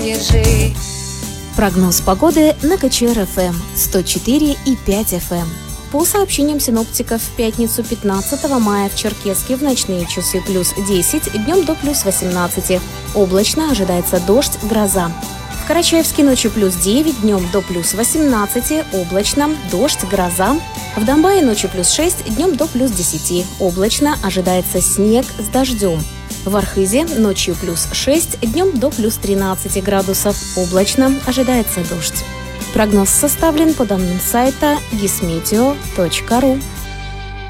Держи. Прогноз погоды на КЧР-ФМ 104,5 FM. По сообщениям синоптиков, в пятницу 15 мая в Черкесске в ночные часы плюс 10, днем до плюс 18. Облачно, ожидается дождь, гроза. В Карачаевске ночью плюс 9, днем до плюс 18, облачно, дождь, гроза. В Домбае ночью плюс 6, днем до плюс 10, облачно, ожидается снег с дождем. В Архизе ночью плюс 6, днем до плюс 13 градусов, облачно, ожидается дождь. Прогноз составлен по данным сайта gismeteo.ru.